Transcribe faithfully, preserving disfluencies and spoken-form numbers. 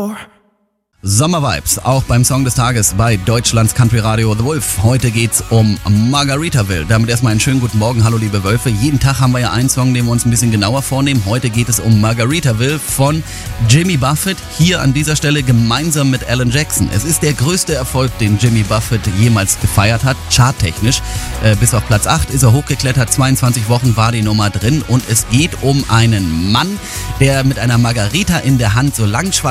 Sommervibes, auch beim Song des Tages bei Deutschlands Country Radio The Wolf. Heute geht's um Margaritaville. Damit erstmal einen schönen guten Morgen. Hallo liebe Wölfe. Jeden Tag haben wir ja einen Song, den wir uns ein bisschen genauer vornehmen. Heute geht es um Margaritaville von Jimmy Buffett. Hier an dieser Stelle gemeinsam mit Alan Jackson. Es ist der größte Erfolg, den Jimmy Buffett jemals gefeiert hat, charttechnisch. Äh, bis auf Platz acht ist er hochgeklettert. zweiundzwanzig Wochen war die Nummer drin. Und es geht um einen Mann, der mit einer Margarita in der Hand so lang schwatzt